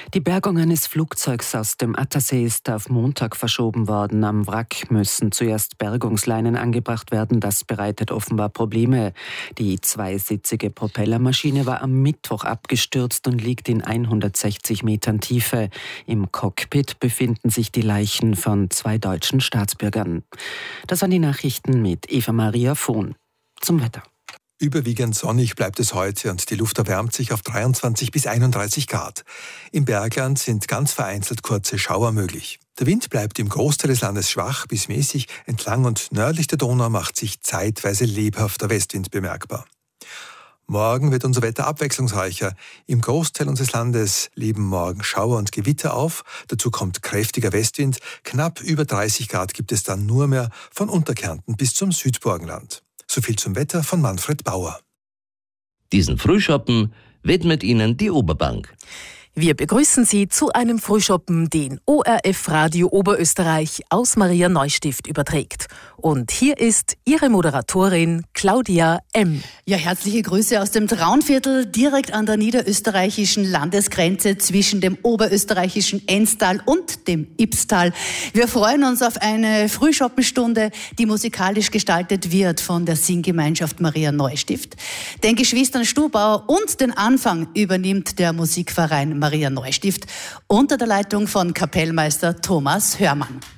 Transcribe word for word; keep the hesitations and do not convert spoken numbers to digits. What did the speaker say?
Die Bergung eines Flugzeugs aus dem Attersee ist auf Montag verschoben worden. Am Wrack müssen zuerst Bergungsleinen angebracht werden. Das bereitet offenbar Probleme. Die zweisitzige Propellermaschine war am Mittwoch abgestürzt und liegt in hundertsechzig Metern Tiefe. Im Cockpit befinden sich die Leichen von zwei deutschen Staatsbürgern. Das waren die Nachrichten mit Eva-Maria Vohn. Zum Wetter. Überwiegend sonnig bleibt es heute und die Luft erwärmt sich auf dreiundzwanzig bis einunddreißig Grad. Im Bergland sind ganz vereinzelt kurze Schauer möglich. Der Wind bleibt im Großteil des Landes schwach bis mäßig. Entlang und nördlich der Donau macht sich zeitweise lebhafter Westwind bemerkbar. Morgen wird unser Wetter abwechslungsreicher. Im Großteil unseres Landes leben morgen Schauer und Gewitter auf. Dazu kommt kräftiger Westwind. Knapp über dreißig Grad gibt es dann nur mehr von Unterkärnten bis zum Südburgenland. So viel zum Wetter von Manfred Bauer. Diesen Frühschoppen widmet Ihnen die Oberbank. Wir begrüßen Sie zu einem Frühschoppen, den O R F Radio Oberösterreich aus Maria Neustift überträgt. Und hier ist Ihre Moderatorin Claudia M. Ja, herzliche Grüße aus dem Traunviertel, direkt an der niederösterreichischen Landesgrenze zwischen dem oberösterreichischen Enstal und dem Ybbstal. Wir freuen uns auf eine Frühschoppenstunde, die musikalisch gestaltet wird von der Singgemeinschaft Maria Neustift. Den Geschwistern Stubauer und den Anfang übernimmt der Musikverein Maria Neustift unter der Leitung von Kapellmeister Thomas Hörmann.